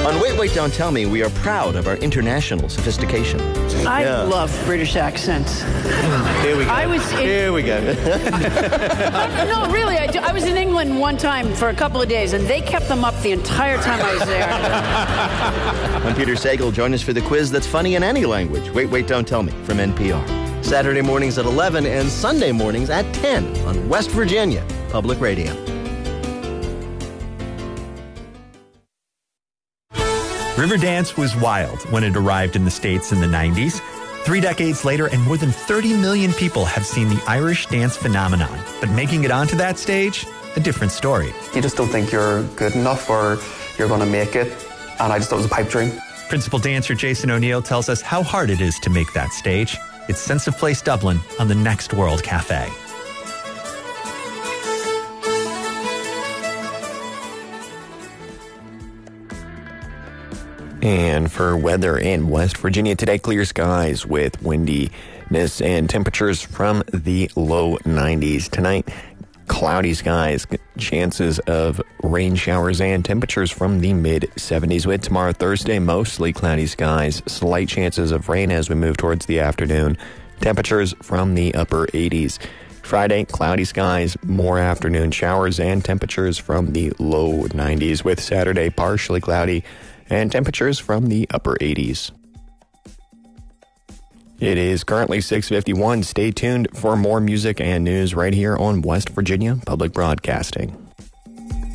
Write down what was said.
On Wait, Wait, Don't Tell Me, we are proud of our international sophistication. I love British accents. Here we go. Here we go. No, really, I do. I was in England one time for a couple of days, and they kept them up the entire time I was there. I'm Peter Sagal. Join us for the quiz that's funny in any language. Wait, Wait, Don't Tell Me from NPR. Saturday mornings at 11 and Sunday mornings at 10 on West Virginia Public Radio. Riverdance was wild when it arrived in the States in the 90s. 3 decades later, and more than 30 million people have seen the Irish dance phenomenon. But making it onto that stage, a different story. You just don't think you're good enough or you're going to make it. And I just thought it was a pipe dream. Principal dancer Jason O'Neill tells us how hard it is to make that stage. It's Sense of Place Dublin on the Next World Cafe. And for weather in West Virginia today, clear skies with windiness and temperatures from the low 90s. Tonight, cloudy skies, chances of rain showers and temperatures from the mid 70s. With tomorrow, Thursday, mostly cloudy skies, slight chances of rain as we move towards the afternoon. Temperatures from the upper 80s. Friday, cloudy skies, more afternoon showers and temperatures from the low 90s. With Saturday, partially cloudy and temperatures from the upper 80s. It is currently 6:51. Stay tuned for more music and news right here on West Virginia Public Broadcasting.